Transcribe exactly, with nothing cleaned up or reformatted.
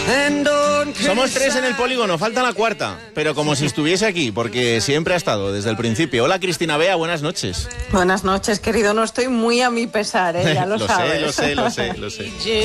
Somos tres en el polígono, falta la cuarta, pero como si estuviese aquí, porque siempre ha estado desde el principio. Hola Cristina Bea, buenas noches. Buenas noches, querido, no estoy muy a mi pesar, ¿eh? Ya lo, lo sabes. sé, lo sé, lo sé, lo sé.